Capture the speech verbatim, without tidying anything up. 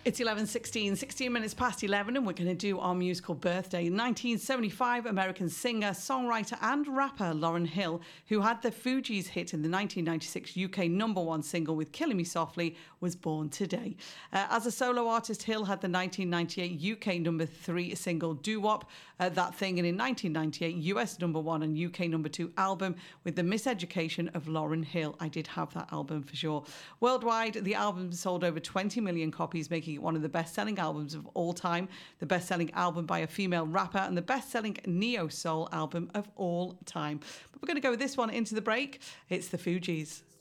It's eleven sixteen, sixteen minutes past eleven, and we're going to do our musical birthday. nineteen seventy-five, American singer, songwriter and rapper Lauryn Hill, who had the Fugees hit in the nineteen ninety-six U K number one single with Killing Me Softly, was born today. Uh, as a solo artist, Hill had the nineteen ninety-eight U K number three single Doo Wop, uh, That Thing, and in nineteen ninety-eight U S number one and U K number two album with The Miseducation of Lauryn Hill. I did have that album for sure. Worldwide, the album sold over twenty million copies, making it one of the best-selling albums of all time, the best-selling album by a female rapper, and the best-selling neo-soul album of all time. But we're going to go with this one into the break. It's the Fugees.